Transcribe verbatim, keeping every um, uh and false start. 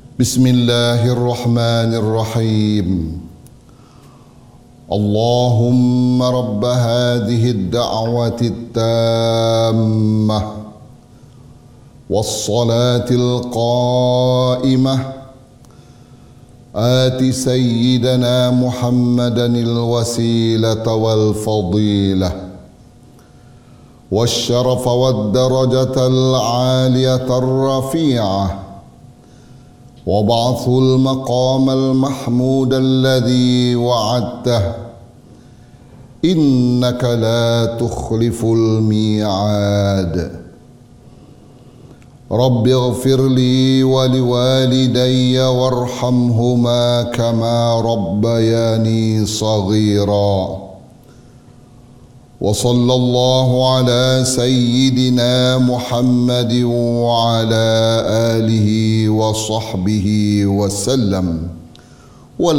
بسم الله الرحمن الرحيم. اللهم رب هذه الدعوة التامة والصلاة القائمة آت سيدنا محمدا الوسيلة والفضيلة والشرف والدرجة العالية الرفيعة وابعث المقام المحمود الذي وعدته إنك لا تخلف الميعاد. رب اغفر لي ولوالدي وارحمهما كما ربياني صغيرا. وصلى الله على سيدنا محمد وعلى آله وصحبه وسلم.